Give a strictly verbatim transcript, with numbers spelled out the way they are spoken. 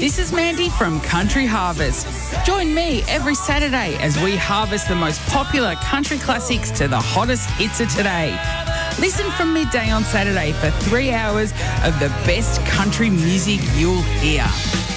This is Mandy from Country Harvest. Join me every Saturday as we harvest the most popular country classics to the hottest hits of today. Listen from midday on Saturday for three hours of the best country music you'll hear.